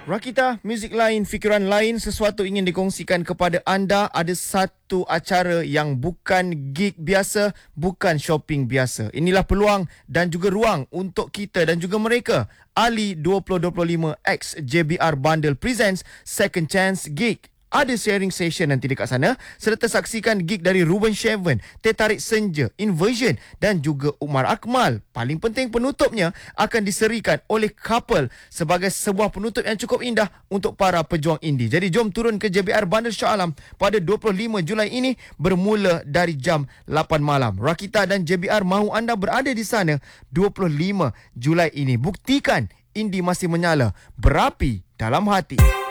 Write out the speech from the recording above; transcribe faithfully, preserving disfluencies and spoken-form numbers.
Rakita, muzik lain, fikiran lain, sesuatu ingin dikongsikan kepada anda. Ada satu acara yang bukan gig biasa, bukan shopping biasa. Inilah peluang dan juga ruang untuk kita dan juga mereka. Ali dua ribu dua puluh lima X J B R Bundle presents Second Chance Gig. Ada sharing session nanti dekat sana, serta saksikan gig dari Ruben Sheven, Teh Tarik Senja, Inversion dan juga Umar Akmal. Paling penting, penutupnya akan diserikan oleh couple sebagai sebuah penutup yang cukup indah untuk para pejuang indie. Jadi jom turun ke J B R Bandar Shah Alam pada dua puluh lima Julai ini bermula dari jam lapan malam. Rakita dan J B R mahu anda berada di sana dua puluh lima Julai ini. Buktikan indie masih menyala, berapi dalam hati.